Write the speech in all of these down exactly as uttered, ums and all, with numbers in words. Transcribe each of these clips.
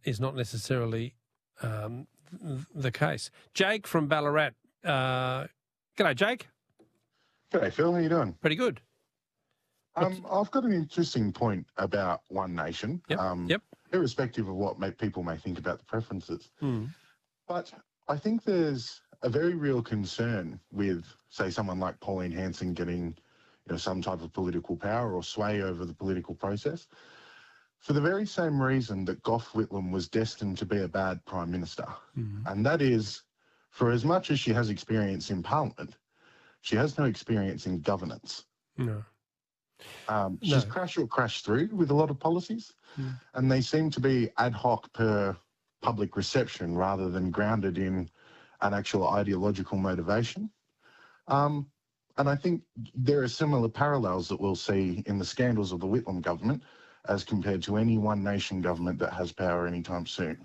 is not necessarily um, the case. Jake from Ballarat. Uh, g'day, Jake. G'day, Phil. How you doing? Pretty good. Um, I've got an interesting point about One Nation. Yep. Um, Yep. Irrespective of what may, people may think about the preferences. Mm. But I think there's a very real concern with, say, someone like Pauline Hanson getting, you know, some type of political power or sway over the political process, for the very same reason that Gough Whitlam was destined to be a bad Prime Minister. Mm. And that is, for as much as she has experience in Parliament, she has no experience in governance. No. Um, she's no. crash or crash through with a lot of policies, mm. and they seem to be ad hoc per public reception rather than grounded in an actual ideological motivation. Um, and I think there are similar parallels that we'll see in the scandals of the Whitlam government as compared to any One Nation government that has power anytime soon.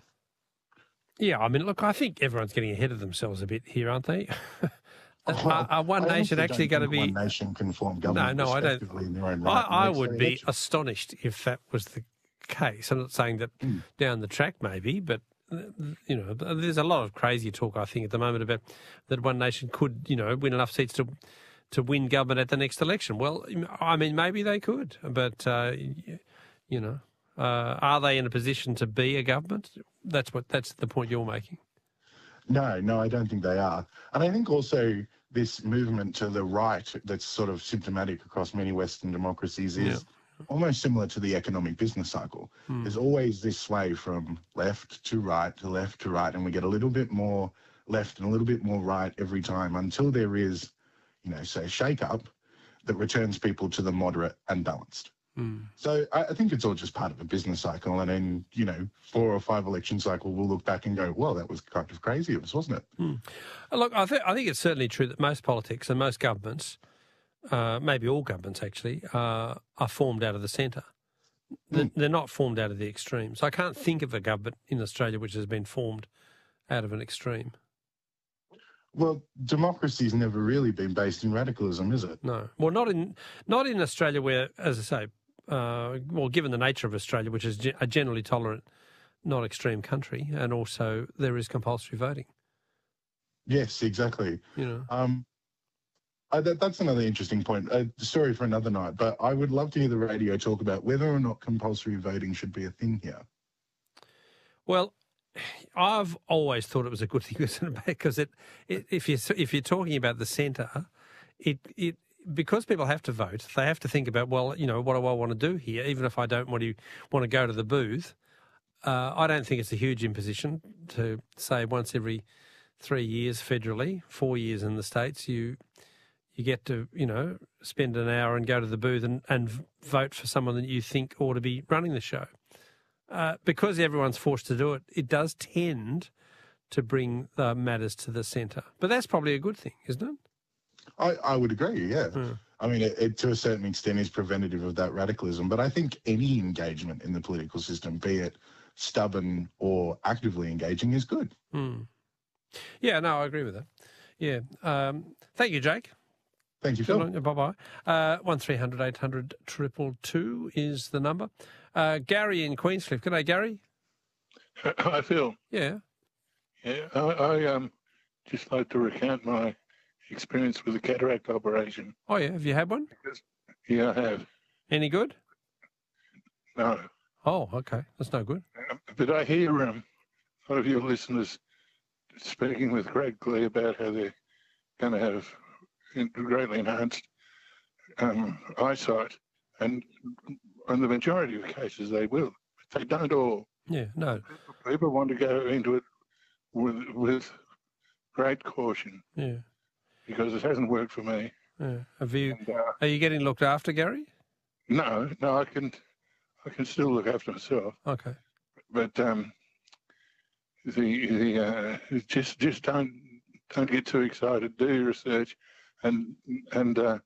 Yeah, I mean, look, I think everyone's getting ahead of themselves a bit here, aren't they? Well, are, are One I Nation actually going to be... One Nation can form government no, no, I don't. in their own right I, I would be election. astonished if that was the case. I'm not saying that mm. down the track maybe, but, you know, there's a lot of crazy talk, I think, at the moment about that One Nation could, you know, win enough seats to to win government at the next election. Well, I mean, maybe they could, but, uh, you know, uh, are they in a position to be a government? That's what. That's the point you're making. No, no, I don't think they are. And I think also this movement to the right that's sort of symptomatic across many Western democracies is yeah. almost similar to the economic business cycle. Hmm. There's always this sway from left to right to left to right, and we get a little bit more left and a little bit more right every time until there is, you know, say, a shake-up that returns people to the moderate and balanced. Mm. So I, I think it's all just part of a business cycle, and in, you know, four or five election cycle, we'll look back and go, well, that was kind of crazy of us, wasn't it? Mm. Look, I, th- I think it's certainly true that most politics and most governments, uh, maybe all governments actually, uh, are formed out of the centre. They're, mm. they're not formed out of the extremes. I can't think of a government in Australia which has been formed out of an extreme. Well, democracy's never really been based in radicalism, is it? No. Well, not in not in Australia where, as I say, uh, well, given the nature of Australia, which is a generally tolerant, not extreme country, and also there is compulsory voting. Yes, exactly. You know, um, I, that, that's another interesting point. Uh, sorry for another night, but I would love to hear the radio talk about whether or not compulsory voting should be a thing here. Well, I've always thought it was a good thing because it, it if you if you're talking about the centre, it it because people have to vote, they have to think about, well, you know, what do I want to do here, even if I don't want to want to go to the booth. Uh, I don't think it's a huge imposition to say once every three years federally, four years in the States, you you get to, you know, spend an hour and go to the booth and, and vote for someone that you think ought to be running the show. Uh, because everyone's forced to do it, it does tend to bring the matters to the centre. But that's probably a good thing, isn't it? I, I would agree, yeah. Mm. I mean, it, it to a certain extent is preventative of that radicalism, but I think any engagement in the political system, be it stubborn or actively engaging, is good. Mm. Yeah, no, I agree with that. Yeah. Um, thank you, Jake. Thank you, Phil. Bye-bye. Uh, one three hundred eight hundred two two two is the number. Uh, Gary in Queenscliff. Good day, Gary. Hi, Phil. Yeah. Yeah, I, I um just like to recount my experience with the cataract operation. Oh, yeah. Have you had one? Because, yeah, I have. Any good? No. Oh, okay. That's no good. Um, but I hear um, a lot of your listeners speaking with great glee about how they're going to have greatly enhanced um, eyesight, and in the majority of cases they will, but they don't all. Yeah, no. People, people want to go into it with with great caution. Yeah. Because it hasn't worked for me. Yeah. Have you? And, uh, are you getting looked after, Gary? No, no, I can, I can still look after myself. Okay. But um, the the uh, just just don't don't get too excited. Do your research. And and uh,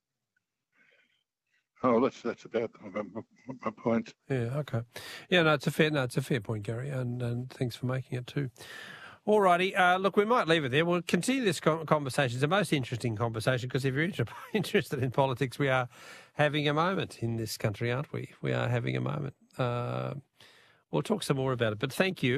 oh, that's that's about my, my point. Yeah. Okay. Yeah. No, it's a fair. No, it's a fair point, Gary. And and thanks for making it too. All righty. Uh, look, we might leave it there. We'll continue this conversation. It's the most interesting conversation because if you're inter- interested in politics, we are having a moment in this country, aren't we? We are having a moment. Uh, we'll talk some more about it. But thank you.